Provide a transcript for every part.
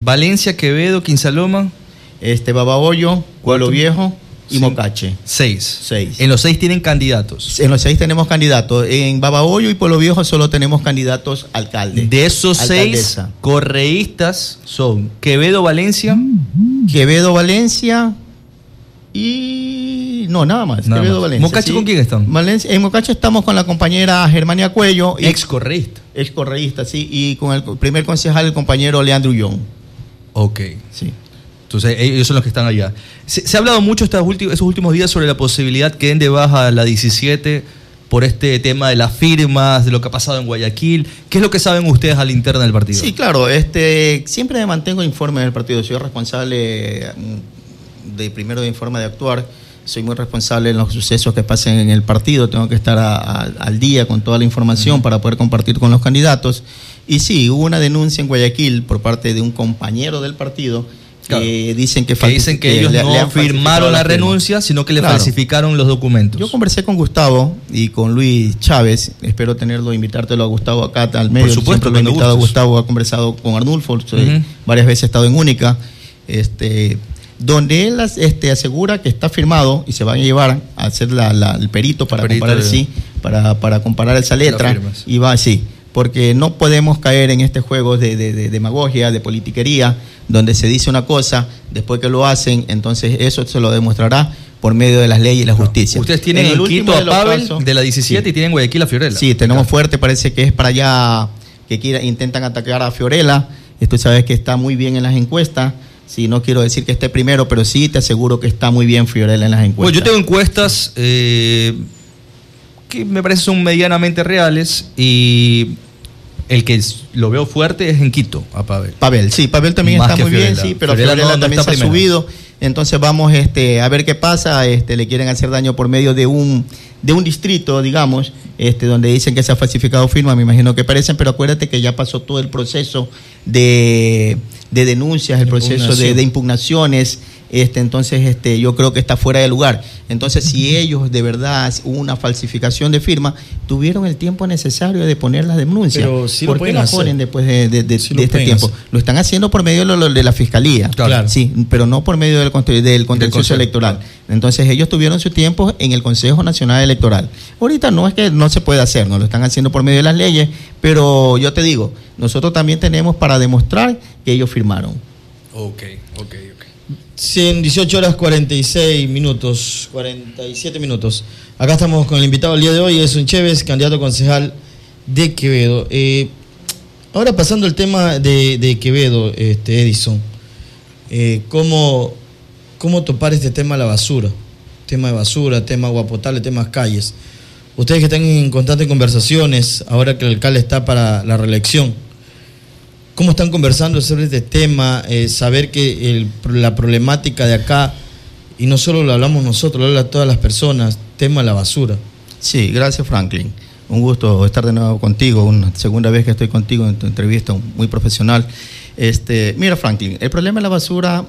Valencia, Quevedo, Quinsaloma. Babahoyo, Pueblo Viejo y Mocache. 6. En los 6 tienen candidatos. En los 6 tenemos candidatos. En Babahoyo y Pueblo Viejo solo tenemos candidatos alcaldes. De esos 6 correístas son Quevedo, Valencia. Quevedo, Valencia y... No, nada más. Quevedo, Valencia. ¿Mocache con quién están? En Mocache estamos con la compañera Germania Cuello. Excorreísta. Excorreísta, sí. Y con el primer concejal, el compañero Leandro Ullón. Ok. Sí. Entonces, ellos son los que están allá. Se ha hablado mucho esos últimos días sobre la posibilidad que den de baja la 17 por este tema de las firmas, de lo que ha pasado en Guayaquil. ¿Qué es lo que saben ustedes a la interna del partido? Sí, claro. Siempre me mantengo informe del partido. Soy responsable primero de informe de actuar. Soy muy responsable en los sucesos que pasen en el partido. Tengo que estar al día con toda la información para poder compartir con los candidatos. Y sí, hubo una denuncia en Guayaquil por parte de un compañero del partido. Claro. Dicen que ellos no firmaron la renuncia, sino que le falsificaron los documentos. Yo conversé con Gustavo y con Luis Chávez. Espero invitártelo a Gustavo acá al medio. Por supuesto, lo he invitado a Gustavo, ha conversado con Arnulfo. Varias veces he estado en Única. Donde él asegura que está firmado y se van a llevar a hacer el perito para comparar esa letra. Y va así. Porque no podemos caer en este juego de demagogia, de politiquería, donde se dice una cosa, después que lo hacen, entonces eso se lo demostrará por medio de las leyes y la justicia. Ustedes tienen en Quito a Pavel de la 17 y tienen Guayaquil a Fiorella. Sí, tenemos Fuerte, parece que es para allá que intentan atacar a Fiorella. Tú sabes que está muy bien en las encuestas. Sí, no quiero decir que esté primero, pero sí te aseguro que está muy bien Fiorella en las encuestas. Bueno, yo tengo encuestas que me parece son medianamente reales y el que lo veo fuerte es en Quito, a Pavel. Pavel también está muy bien, sí, pero Fiorella también se ha subido. Entonces vamos a ver qué pasa. Le quieren hacer daño por medio de un distrito, digamos, donde dicen que se ha falsificado firma, me imagino que parecen, pero acuérdate que ya pasó todo el proceso de denuncias, el proceso de impugnaciones. Entonces yo creo que está fuera de lugar. Entonces, si ellos de verdad hubo una falsificación de firma, tuvieron el tiempo necesario de poner la denuncia. Pero sí ¿por qué la ponen después de este tiempo? Hacer. Lo están haciendo por medio de la fiscalía, claro. Sí, pero no por medio del contencioso electoral. Entonces, ellos tuvieron su tiempo en el Consejo Nacional Electoral. Ahorita no es que no se pueda hacer, no lo están haciendo por medio de las leyes, pero yo te digo, nosotros también tenemos para demostrar que ellos firmaron. Ok. 18 horas 47 minutos. Acá estamos con el invitado del día de hoy, Edison Chévez, candidato concejal de Quevedo. Ahora pasando el tema de Quevedo, Edison, ¿cómo topar este tema de la basura? Tema de basura, tema agua potable, temas calles. Ustedes que están en constantes conversaciones, ahora que el alcalde está para la reelección, ¿cómo están conversando sobre este tema? Saber que la problemática de acá, y no solo lo hablamos nosotros, lo hablan todas las personas, tema de la basura. Sí, gracias Franklin. Un gusto estar de nuevo contigo, una segunda vez que estoy contigo en tu entrevista, muy profesional. Mira Franklin, el problema de la basura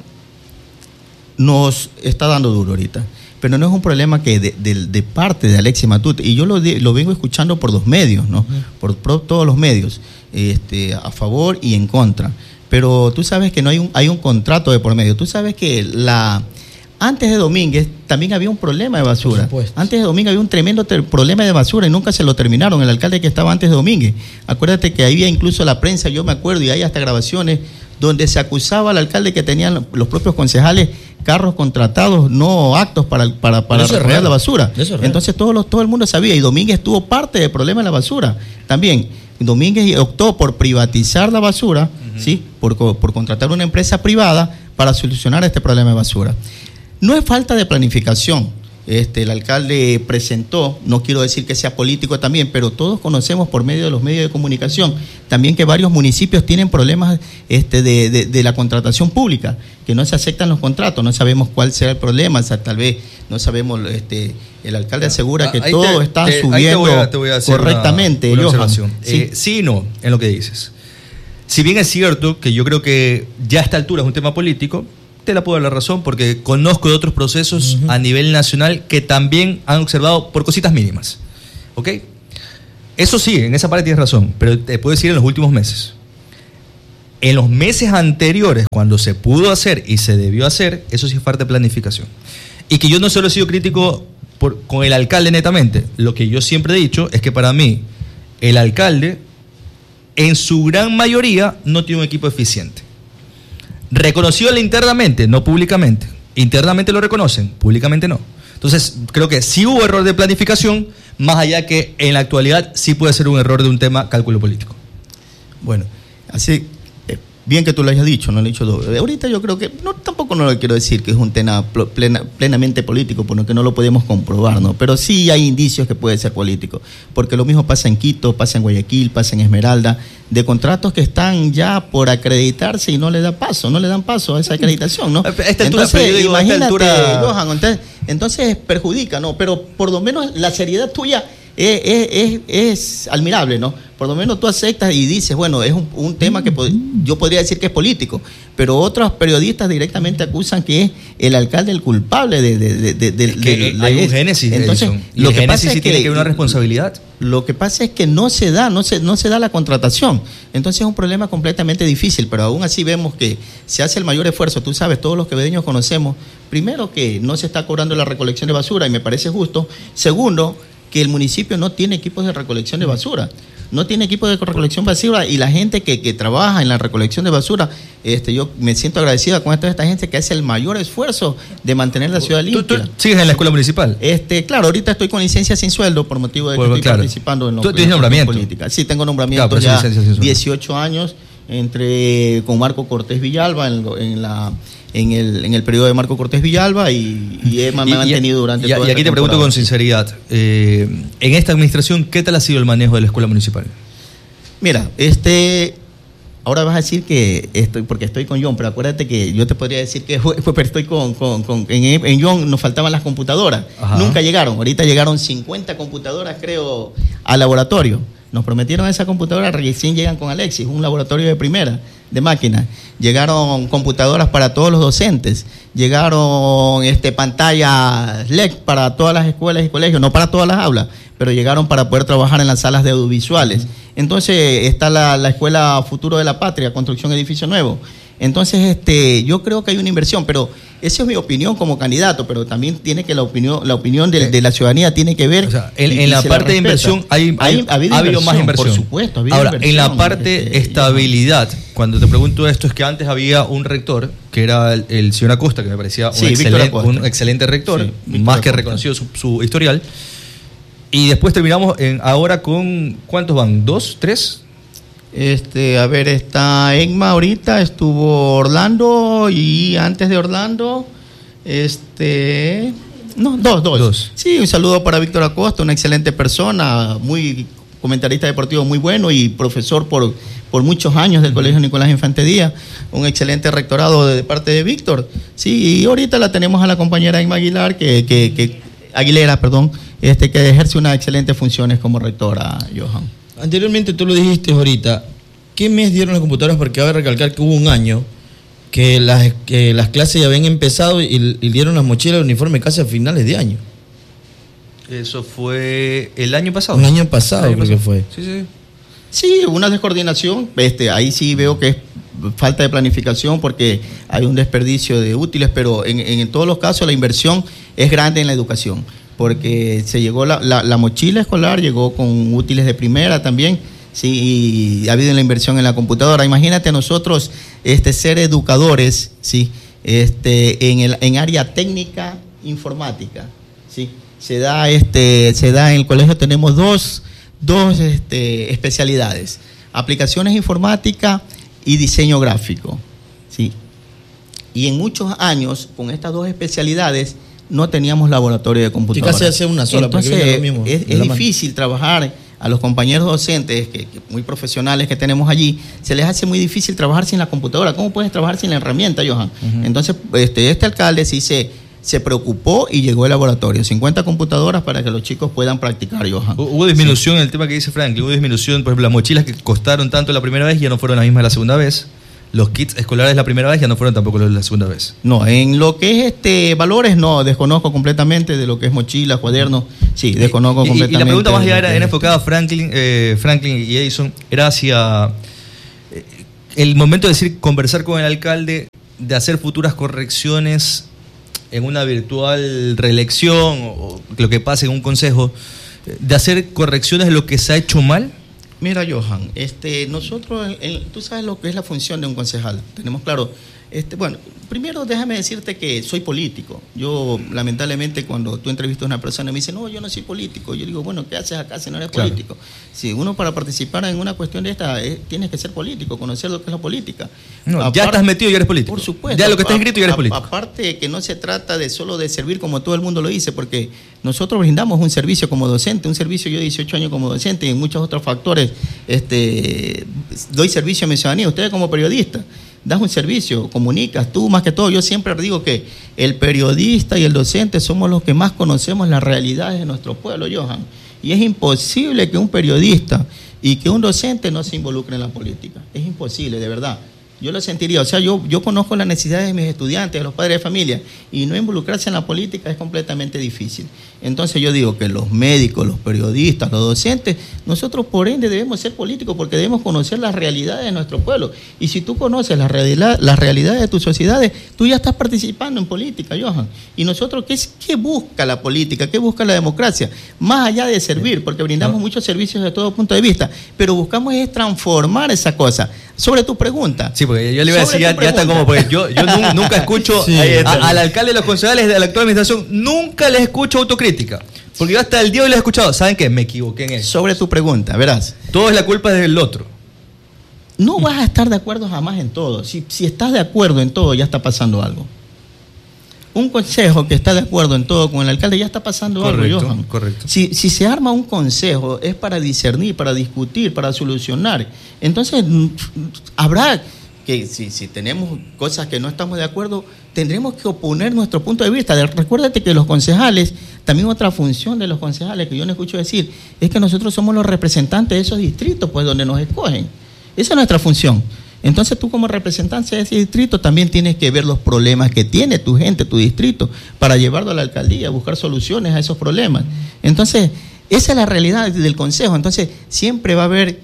nos está dando duro ahorita, pero no es un problema que de parte de Alexis Matute, y yo lo vengo escuchando por los medios, ¿no? Por todos los medios, a favor y en contra. Pero tú sabes que no hay un contrato de por medio. Tú sabes que antes de Domínguez también había un problema de basura. Antes de Domínguez había un tremendo problema de basura y nunca se lo terminaron. El alcalde que estaba antes de Domínguez. Acuérdate que había incluso la prensa, yo me acuerdo, y hay hasta grabaciones donde se acusaba al alcalde que tenían los propios concejales carros contratados no aptos para recoger la basura. Entonces todo el mundo sabía, y Domínguez tuvo parte del problema de la basura. También Domínguez optó por privatizar la basura, ¿sí? por contratar una empresa privada para solucionar este problema de basura. No es falta de planificación. El alcalde presentó, no quiero decir que sea político también, pero todos conocemos por medio de los medios de comunicación también que varios municipios tienen problemas de la contratación pública, que no se aceptan los contratos, no sabemos cuál será el problema, o sea, tal vez no sabemos, el alcalde asegura que todo está subiendo te voy a hacer correctamente. Una observación. Sí y no, en lo que dices. Si bien es cierto que yo creo que ya a esta altura es un tema político, te la puedo dar la razón porque conozco de otros procesos a nivel nacional que también han observado por cositas mínimas. ¿Ok? Eso sí, en esa parte tienes razón, pero te puedo decir en los últimos meses. En los meses anteriores, cuando se pudo hacer y se debió hacer, eso sí es parte de planificación. Y que yo no solo he sido crítico con el alcalde netamente, lo que yo siempre he dicho es que para mí el alcalde en su gran mayoría no tiene un equipo eficiente. Reconocido internamente, no públicamente. Internamente lo reconocen, públicamente no. Entonces creo que sí hubo error de planificación, más allá que en la actualidad sí puede ser un error de un tema cálculo político. Bueno, así bien que tú lo hayas dicho, no lo he dicho doble. Ahorita yo creo que, tampoco no lo quiero decir que es un tema plenamente político, porque no lo podemos comprobar, ¿no? Pero sí hay indicios que puede ser político, porque lo mismo pasa en Quito, pasa en Guayaquil, pasa en Esmeralda, de contratos que están ya por acreditarse y no le dan paso a esa acreditación, ¿no? Entonces, imagínate, Johan, entonces perjudica, ¿no? Pero por lo menos la seriedad tuya es admirable, ¿no? Por lo menos tú aceptas y dices, bueno, es un tema que yo podría decir que es político, pero otros periodistas directamente acusan que es el alcalde el culpable de hay un génesis. Entonces, lo que pasa es que tiene que haber una responsabilidad. Lo que pasa es que no se da la contratación. Entonces es un problema completamente difícil, pero aún así vemos que se hace el mayor esfuerzo. Tú sabes, todos los quevedeños conocemos, primero, que no se está cobrando la recolección de basura y me parece justo. Segundo, que el municipio no tiene equipos de recolección de basura. No tiene equipos de recolección de basura, y la gente que trabaja en la recolección de basura, yo me siento agradecida con toda esta gente que hace el mayor esfuerzo de mantener la ciudad limpia. ¿Tú sigues en la escuela municipal? Claro, ahorita estoy con licencia sin sueldo por motivo de que estoy participando en ¿Tú tienes nombramiento? Política. Sí, tengo nombramiento ya 18 años, con Marco Cortés Villalba en el periodo de Marco Cortés Villalba y me ha mantenido durante toda esta Y aquí te pregunto con sinceridad, en esta administración, ¿qué tal ha sido el manejo de la escuela municipal? Mira, ahora vas a decir que porque estoy con John, pero acuérdate que yo te podría decir que pero estoy en John nos faltaban las computadoras. Ajá. Nunca llegaron, ahorita llegaron 50 computadoras creo al laboratorio. Nos prometieron esa computadora, recién llegan con Alexis, un laboratorio de primera, de máquinas. Llegaron computadoras para todos los docentes, llegaron pantallas LED para todas las escuelas y colegios, no para todas las aulas, pero llegaron para poder trabajar en las salas de audiovisuales. Entonces está la Escuela Futuro de la Patria, construcción de edificio nuevo. Entonces yo creo que hay una inversión, pero esa es mi opinión como candidato, pero también tiene que la opinión de la ciudadanía tiene que ver. O sea, en la parte de inversión ha habido más inversión. Por supuesto, ha habido Ahora, inversión. En la parte estabilidad, cuando te pregunto esto, es que antes había un rector, que era el señor Acosta, que me parecía un excelente rector, más que reconocido su historial, y después terminamos ahora con, ¿cuántos van? ¿2? ¿3? A ver, está Egma ahorita, estuvo Orlando y antes de Orlando, dos. Sí, un saludo para Víctor Acosta, una excelente persona, muy comentarista deportivo muy bueno y profesor por muchos años del Colegio Nicolás Infante Díaz, un excelente rectorado de parte de Víctor. Sí, y ahorita la tenemos a la compañera Egma Aguilera, que ejerce unas excelentes funciones como rectora, Johan. Anteriormente tú lo dijiste ahorita, ¿qué mes dieron las computadoras? Porque cabe recalcar que hubo un año que las clases ya habían empezado y dieron las mochilas de uniforme casi a finales de año. Eso fue el año pasado. Un año pasado creo que fue. Sí, una descoordinación. Ahí sí veo que es falta de planificación porque hay un desperdicio de útiles, pero en todos los casos la inversión es grande en la educación. Porque se llegó la mochila escolar, llegó con útiles de primera también, sí, y ha habido la inversión en la computadora. Imagínate nosotros ser educadores, sí, en área técnica informática, sí, se da en el colegio tenemos dos especialidades: aplicaciones informáticas y diseño gráfico, sí. Y en muchos años con estas dos especialidades no teníamos laboratorio de computadora. Casi hace una sola. Entonces es difícil trabajar a los compañeros docentes que muy profesionales que tenemos allí, se les hace muy difícil trabajar sin la computadora. ¿Cómo puedes trabajar sin la herramienta, Johan? Uh-huh. Entonces este alcalde sí se preocupó y llegó el laboratorio, 50 computadoras para que los chicos puedan practicar, Johan. Hubo disminución en el tema que dice Franklin, hubo disminución, por ejemplo, las mochilas que costaron tanto la primera vez ya no fueron las mismas la segunda vez. Los kits escolares la primera vez ya no fueron tampoco los de la segunda vez. No, en lo que es valores no, desconozco completamente de lo que es mochilas, cuadernos, sí, desconozco completamente. Y la pregunta más allá era enfocada a Franklin y Edison, era hacia el momento de decir conversar con el alcalde, de hacer futuras correcciones en una virtual reelección o lo que pase en un consejo, de hacer correcciones de lo que se ha hecho mal? Mira, Johan, nosotros, tú sabes lo que es la función de un concejal. Tenemos claro. Bueno, primero déjame decirte que soy político. Yo, lamentablemente, cuando tú entrevistas a una persona y me dice, no, yo no soy político, yo digo, bueno, ¿qué haces acá si no eres político? Si uno para participar en una cuestión de esta, tienes que ser político, conocer lo que es la política. No, ya estás metido y eres político. Por supuesto. Ya lo que está escrito y eres político. Aparte que no se trata de solo de servir como todo el mundo lo dice, porque nosotros brindamos un servicio como docente, un servicio, yo 18 años como docente y en muchos otros factores doy servicio a mi ciudadanía. Ustedes como periodistas das un servicio, comunicas, tú más que todo. Yo siempre digo que el periodista y el docente somos los que más conocemos las realidades de nuestro pueblo, Johan. Y es imposible que un periodista y que un docente no se involucre en la política. Es imposible, de verdad. Yo lo sentiría, o sea, yo conozco las necesidades de mis estudiantes, de los padres de familia, y no involucrarse en la política es completamente difícil. Entonces yo digo que los médicos, los periodistas, los docentes, nosotros por ende debemos ser políticos porque debemos conocer las realidades de nuestro pueblo. Y si tú conoces las realidades de tus sociedades, tú ya estás participando en política, Johan. Y nosotros, ¿qué busca la política? ¿Qué busca la democracia? Más allá de servir, porque brindamos muchos servicios de todo punto de vista, pero buscamos es transformar esa cosa. Sobre tu pregunta. Sí, porque yo le iba a decir, ya está como, pues yo nunca escucho al alcalde y los concejales de la actual administración, nunca les escucho autocrítica. Porque yo hasta el día de hoy les he escuchado, ¿saben qué? Me equivoqué en eso. Sobre tu pregunta, verás. Todo es la culpa del otro. No vas a estar de acuerdo jamás en todo. Si estás de acuerdo en todo, ya está pasando algo. Un consejo que está de acuerdo en todo con el alcalde, ya está pasando algo, Johan. Correcto. Si se arma un consejo, es para discernir, para discutir, para solucionar. Entonces, habrá que, si tenemos cosas que no estamos de acuerdo, tendremos que oponer nuestro punto de vista. Recuérdate que los concejales, también otra función de los concejales que yo no escucho decir, es que nosotros somos los representantes de esos distritos, pues donde nos escogen. Esa es nuestra función. Entonces tú como representante de ese distrito también tienes que ver los problemas que tiene tu gente, tu distrito, para llevarlo a la alcaldía, buscar soluciones a esos problemas. Entonces, esa es la realidad del consejo. Entonces, siempre va a haber,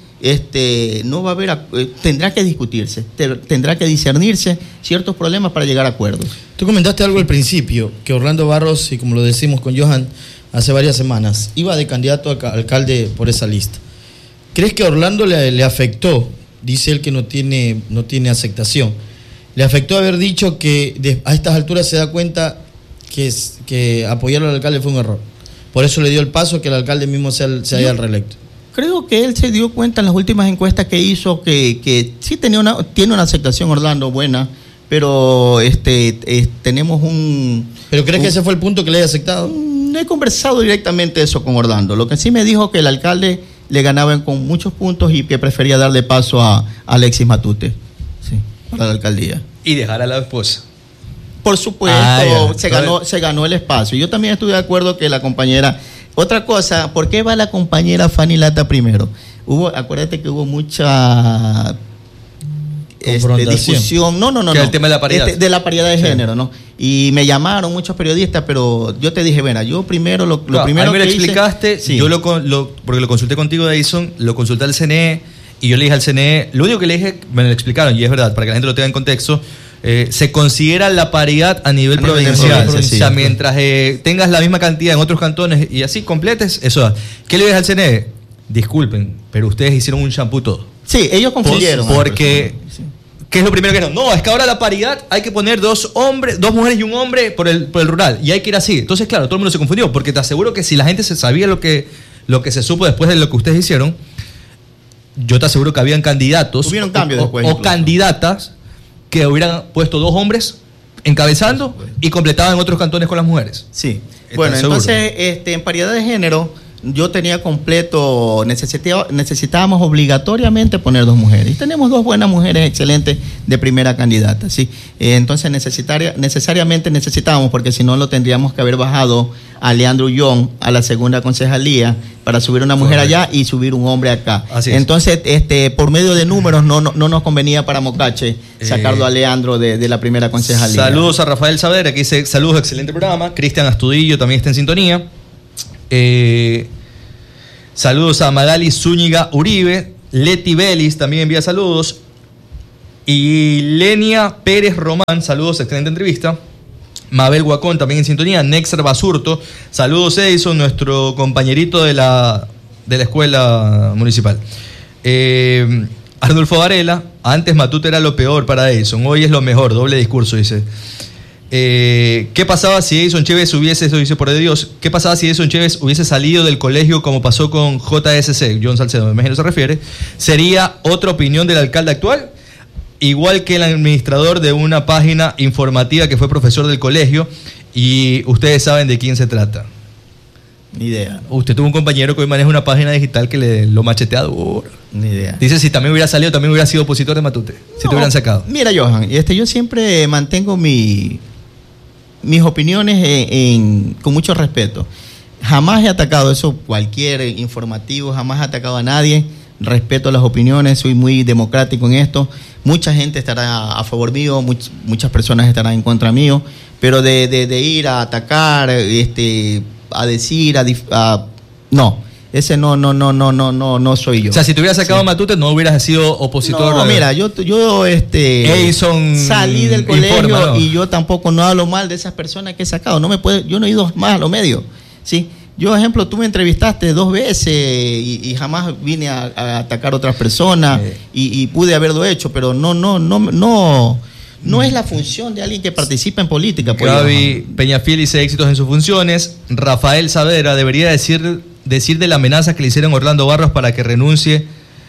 tendrá que discutirse, tendrá que discernirse ciertos problemas para llegar a acuerdos. Tú comentaste algo al principio, que Orlando Barros, y como lo decimos con Johan hace varias semanas, iba de candidato a alcalde por esa lista. ¿Crees que a Orlando le afectó? Dice él que no tiene aceptación. Le afectó haber dicho que a estas alturas se da cuenta que apoyar al alcalde fue un error. Por eso le dio el paso que el alcalde mismo se haya reelecto. Creo que él se dio cuenta en las últimas encuestas que hizo que sí tiene una aceptación, Orlando, buena, pero tenemos un... ¿Pero crees que ese fue el punto que le haya aceptado? No he conversado directamente eso con Orlando. Lo que sí me dijo que el alcalde le ganaba con muchos puntos y que prefería darle paso a Alexis Matute, sí, para la alcaldía. Y dejar a la esposa. Por supuesto, se ganó el espacio. Yo también estuve de acuerdo que la compañera... Otra cosa, ¿por qué va la compañera Fanny Lata primero? Acuérdate que hubo mucha discusión. No. Que el tema de la paridad. De la paridad de género, ¿no? Y me llamaron muchos periodistas, pero yo te dije, bueno, yo primero lo primero a mí me que lo explicaste, sí. Yo porque lo consulté contigo, Edison, lo consulté al CNE y yo le dije al CNE, lo único que le dije, me lo explicaron y es verdad, para que la gente lo tenga en contexto, se considera la paridad a nivel provincial. O sea, mientras tengas la misma cantidad en otros cantones y así completes, eso da. ¿Qué le dije al CNE? Disculpen, pero ustedes hicieron un shampoo todo. Sí, ellos confundieron. Porque... ¿Qué es lo primero que no? Es que ahora la paridad hay que poner dos mujeres y un hombre por el rural. Y hay que ir así. Entonces, claro, todo el mundo se confundió. Porque te aseguro que si la gente se sabía lo que se supo después de lo que ustedes hicieron, yo te aseguro que habían candidatos o candidatas que hubieran puesto 2 hombres encabezando y completaban otros cantones con las mujeres. Sí. Bueno, entonces, en paridad de género, yo tenía completo, necesitábamos obligatoriamente poner 2 mujeres. Y tenemos 2 buenas mujeres excelentes de primera candidata, ¿sí? Entonces necesariamente necesitábamos, porque si no lo tendríamos que haber bajado a Leandro Ullón a la segunda concejalía para subir una mujer allá y subir un hombre acá. Entonces, por medio de números no nos convenía para Mocache sacarlo a Leandro de la primera concejalía. Saludos a Rafael Saavedra, que dice, saludos, excelente programa. Cristian Astudillo también está en sintonía. Saludos a Magali Zúñiga Uribe. Leti Vélez también envía saludos. Y Lenia Pérez Román, saludos, excelente entrevista. Mabel Guacón también en sintonía. Nexer Basurto, saludos Edison, nuestro compañerito de la escuela municipal. Arnulfo Varela, antes Matute era lo peor para Edison, hoy es lo mejor, doble discurso, dice. ¿Qué pasaba si Edison Chévez hubiese, eso dice por de Dios, qué pasaba si Edison Chévez hubiese salido del colegio como pasó con JSC, John Salcedo, me imagino se refiere? ¿Sería otra opinión del alcalde actual? Igual que el administrador de una página informativa que fue profesor del colegio, y ustedes saben de quién se trata. Ni idea. Usted tuvo un compañero que hoy maneja una página digital que lo machetea duro. Ni idea. Dice, si también hubiera salido, también hubiera sido opositor de Matute, si te hubieran sacado. Mira, Johan, yo siempre mantengo mis opiniones con mucho respeto. Jamás he atacado eso, cualquier informativo, jamás he atacado a nadie. Respeto las opiniones, soy muy democrático en esto. Mucha gente estará a favor mío, muchas personas estarán en contra mío, pero de ir a atacar, a decir, no, ese no soy yo. O sea, si te hubieras sacado Matute, no hubieras sido opositor. No, mira, yo Edison salí del colegio informa, ¿no? Y yo tampoco no hablo mal de esas personas que he sacado. Yo no he ido más a los medios, ¿sí? Yo, ejemplo, tú me entrevistaste 2 veces y jamás vine a atacar a otras personas y pude haberlo hecho, pero no es la función de alguien que participa en política. Gaby Peñafiel dice éxitos en sus funciones. Rafael Saavedra debería decir de la amenaza que le hicieron a Orlando Barros para que renuncie.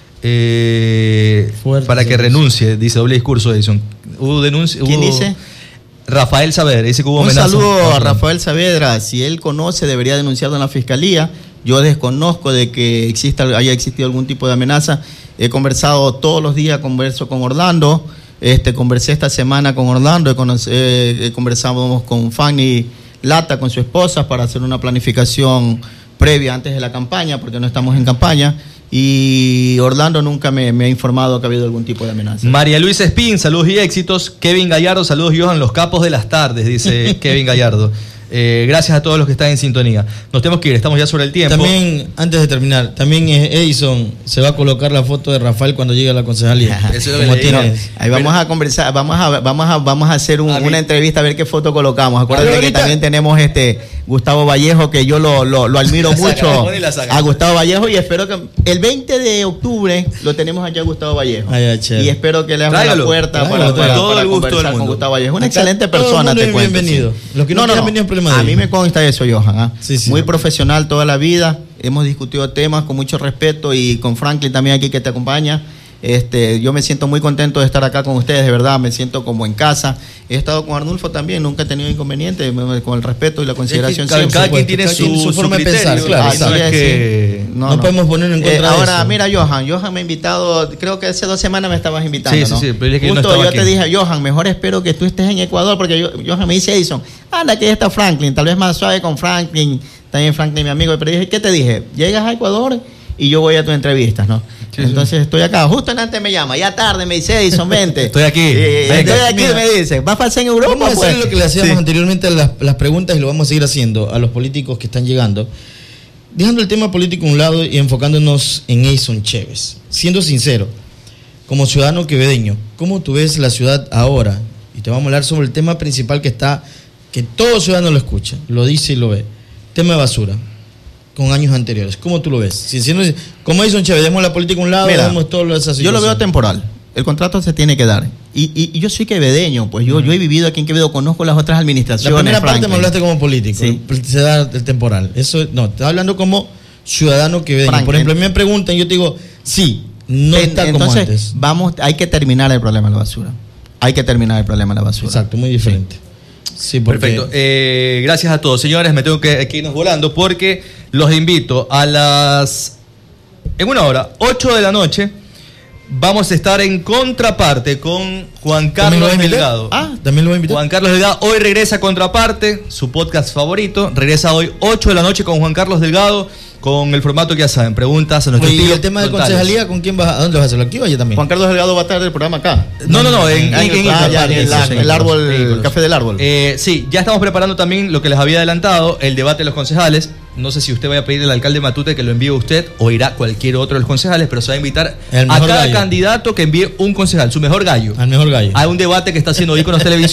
Renuncie, dice doble discurso Edison. ¿Hubo denuncia? ¿Quién dice? Rafael Saavedra dice que hubo amenaza. Un saludo a Rafael Saavedra. Si él conoce, debería denunciarlo en la fiscalía. Yo desconozco de que haya existido algún tipo de amenaza. He conversado todos los días, converso con Orlando. Conversé esta semana con Orlando. Conversamos con Fanny Lata, con su esposa, para hacer una planificación previa antes de la campaña, porque no estamos en campaña. Y Orlando nunca me ha informado que ha habido algún tipo de amenaza. María Luisa Espín, saludos y éxitos. Kevin Gallardo, saludos Johan, los capos de las tardes, dice Kevin Gallardo. Gracias a todos los que están en sintonía. Nos tenemos que ir, estamos ya sobre el tiempo. También, antes de terminar, también Edison se va a colocar la foto de Rafael cuando llegue a la concejalía. Eso es lo que le digo. Ahí vamos a conversar, vamos a hacer una entrevista a ver qué foto colocamos. Acuérdate que también tenemos Gustavo Vallejo, que yo lo admiro mucho. A Gustavo Vallejo, y espero que el 20 de octubre lo tenemos allá a Gustavo Vallejo. Y espero que le abra la puerta para conversar con Gustavo Vallejo. Una excelente persona, te cuento. Bienvenido. Los que no quieran venir, problema. A mí me consta eso, Johan. Sí, muy profesional toda la vida. Hemos discutido temas con mucho respeto, y con Franklin también aquí que te acompaña. Yo me siento muy contento de estar acá con ustedes, de verdad, me siento como en casa. He estado con Arnulfo también, nunca he tenido inconveniente, con el respeto y la consideración. Cada quien tiene su forma de pensar, claro. No podemos ponerlo en contra ahora, de eso. Mira, Johan me ha invitado, creo que hace 2 semanas me estabas invitando, ¿no? Sí, pero es que justo yo no yo aquí. te dije, Johan, mejor espero que tú estés en Ecuador, porque Johan me dice, Edison, anda, que ya está Franklin, tal vez más suave con Franklin, también Franklin mi amigo, pero dije, ¿qué te dije? Llegas a Ecuador y yo voy a tus entrevistas, ¿no? Sí, entonces estoy acá, justo antes me llama, ya tarde me dice, Edison, vente. Estoy aquí. Estoy aquí, mira, me dice, ¿vas a pasar en Europa? Vamos a hacer lo que le hacíamos anteriormente, las preguntas, y lo vamos a seguir haciendo a los políticos que están llegando. Dejando el tema político a un lado y enfocándonos en Edison Chévez. Siendo sincero, como ciudadano quevedeño, ¿cómo tú ves la ciudad ahora? Y te vamos a hablar sobre el tema principal que todo ciudadano lo escucha, lo dice y lo ve. Tema de basura. Con años anteriores. ¿Cómo tú lo ves? Como Edison Chévez, dejemos la política a un lado, dejemos todo esa situación. Yo lo veo temporal. El contrato se tiene que dar. Y yo soy quevedeño, pues yo he vivido aquí en Quevedo, conozco las otras administraciones. La primera parte me hablaste como político, sí. Se da el temporal. Eso no, te hablando como ciudadano quevedeño. Por ejemplo, a mí me preguntan, yo te digo, sí, no está como antes. Hay que terminar el problema de la basura. Exacto, muy diferente. Sí, perfecto. Gracias a todos, señores. Me tengo que irnos volando porque los invito en una hora, 8 de la noche. Vamos a estar en Contraparte con Juan Carlos Delgado. También lo voy a invitar. Juan Carlos Delgado hoy regresa a Contraparte, su podcast favorito. Regresa hoy 8 de la noche con Juan Carlos Delgado, con el formato que ya saben, preguntas a nuestros tíos. ¿Y el tema de concejalía, con quién vas? ¿A dónde vas a hacerlo? ¿Aquí o allá también? Juan Carlos Delgado va a estar del programa acá. No, en el árbol, el café del árbol. Sí, ya estamos preparando también lo que les había adelantado, el debate de los concejales. no sé si usted va a pedir al alcalde Matute que lo envíe usted o irá cualquier otro de los concejales, pero se va a invitar a cada candidato que envíe un concejal, su mejor gallo. Al mejor gallo. Hay un debate que está haciendo Íconos Televisión.